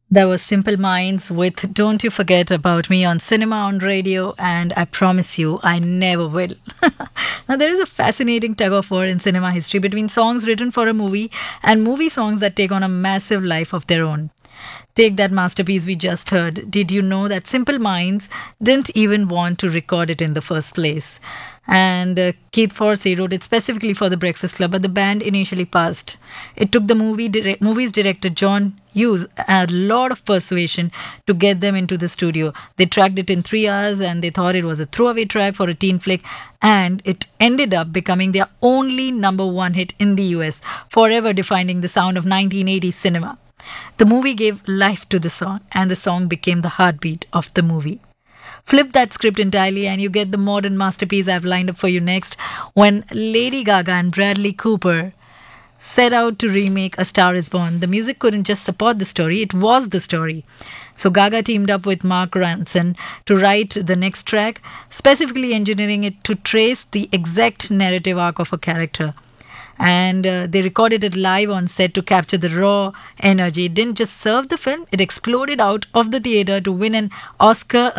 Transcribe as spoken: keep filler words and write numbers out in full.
That was Simple Minds with Don't You Forget About Me on Cinema on Radio, and I promise you, I never will. Now, there is a fascinating tug of war in cinema history between songs written for a movie and movie songs that take on a massive life of their own. Take that masterpiece we just heard. Did you know that Simple Minds didn't even want to record it in the first place? And uh, Keith Forsey wrote it specifically for the Breakfast Club, but the band initially passed. It took the movie dire- movie's director John Hughes a lot of persuasion to get them into the studio. They tracked it in three hours and they thought it was a throwaway track for a teen flick, and it ended up becoming their only number one hit in the U S, forever defining the sound of nineteen eighties cinema. The movie gave life to the song, and the song became the heartbeat of the movie. Flip that script entirely, and you get the modern masterpiece I've lined up for you next. When Lady Gaga and Bradley Cooper set out to remake A Star is Born, the music couldn't just support the story, it was the story. So Gaga teamed up with Mark Ronson to write the next track, specifically engineering it to trace the exact narrative arc of a character. And uh, they recorded it live on set to capture the raw energy. It didn't just serve the film, it exploded out of the theater to win an Oscar